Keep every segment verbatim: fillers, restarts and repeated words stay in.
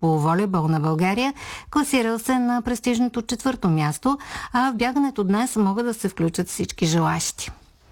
по волейбол на България. Класирал се на престижното четвърто място, а в бягането днес могат да се включат всички желащи.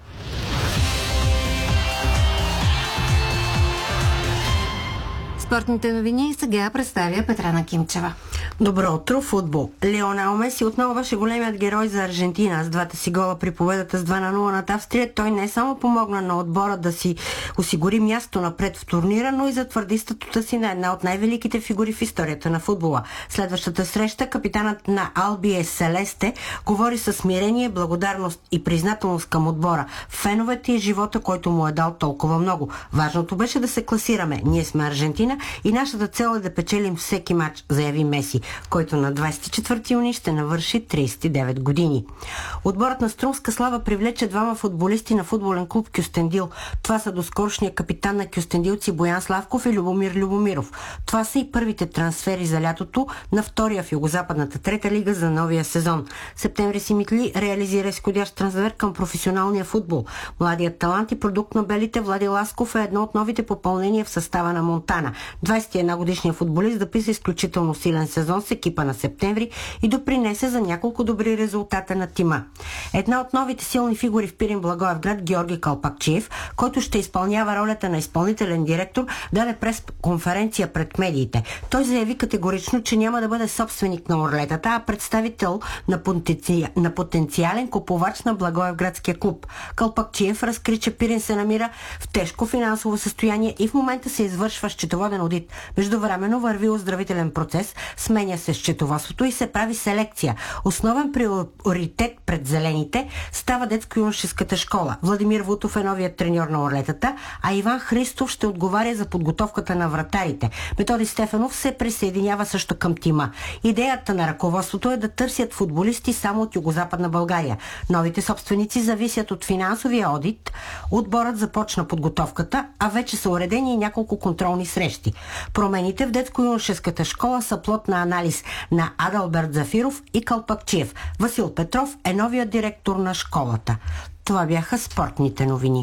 Спортните новини сега представя Петрана Кимчева. Добро утро, футбол. Лионел Меси отново беше големият герой за Аржентина. С двата си гола при победата с два на нула над Австрия той не само помогна на отбора да си осигури място напред в турнира, но и затвърди статута си на една от най-великите фигури в историята на футбола. Следващата среща капитанът на Албие Селесте говори със смирение, благодарност и признателност към отбора, феновете и живота, който му е дал толкова много. Важното беше да се класираме. Ние сме Аржентина и нашата цел е да печелим всеки матч, заяви Меси, който на двадесет и четвърти юни ще навърши тридесет и девет години. Отборът на Струмска слава привлече двама футболисти на футболен клуб Кюстендил. Това са доскорошния капитан на кюстендилци Боян Славков и Любомир Любомиров. Това са и първите трансфери за лятото на втория в Югозападната трета лига за новия сезон. Септември Симитли реализира изходящ трансфер към професионалния футбол. Младият талант и продукт на белите Влади Ласков е едно от новите попълнения в състава на Монтана. двадесет и една годишният футболист дописа изключително силен сезон с екипа на Септември и допринесе за няколко добри резултата на тима. Една от новите силни фигури в Пирин Благоевград, Георги Калпакчиев, който ще изпълнява ролята на изпълнителен директор, даде пресконференция пред медиите. Той заяви категорично, че няма да бъде собственик на орлетата, а представител на, потенци... на потенциален купувач на Благоевградския клуб. Калпакчиев разкри, че Пирин се намира в тежко финансово състояние и в момента се извършва счетоводен одит. Междувременно върви оздравителен процес, сменя се счетоводството и се прави селекция. Основен приоритет пред зелените става детско-юношеската школа. Владимир Вутов е новият треньор на орлетата, а Иван Христов ще отговаря за подготовката на вратарите. Методи Стефанов се присъединява също към тима. Идеята на ръководството е да търсят футболисти само от Югозападна България. Новите собственици зависят от финансовия одит. Отборът започна подготовката, а вече са уредени и няколко контролни срещи. Промените в детско-юношеската школа са плод на анализ на Адалберт Зафиров и Калпакчиев. Васил Петров е новият директор на школата. Това бяха спортните новини.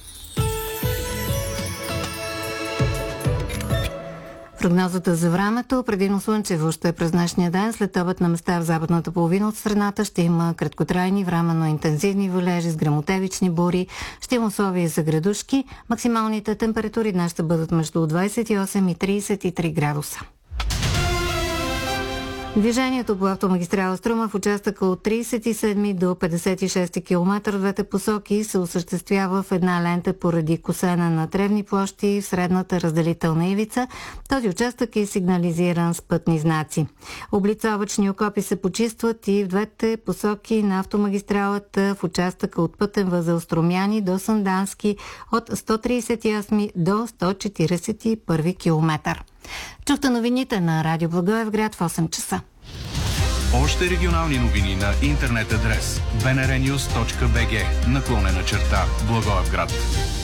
Прогнозата за времето: предимно слънчево ще е през днешния ден. След обед на места в западната половина от страната ще има краткотрайни, временно интензивни валежи с гръмотевични бури. Ще има условия за градушки. Максималните температури днес ще бъдат между двадесет и осем и тридесет и три градуса. Движението по автомагистрала Струма в участъка от тридесет и седми до петдесет и шести километър в двете посоки се осъществява в една лента поради косене на тревни площи в средната разделителна ивица. Този участък е сигнализиран с пътни знаци. Облицовъчни окопи се почистват и в двете посоки на автомагистралата в участъка от пътен възел Струмяни до Сандански от сто тридесет и осми до сто четиридесет и първи километър. Чухте новините на Радио Благоевград в осем часа. Още регионални новини на интернет адрес би ен ар нюз точка би джи наклонена черта Благоевград.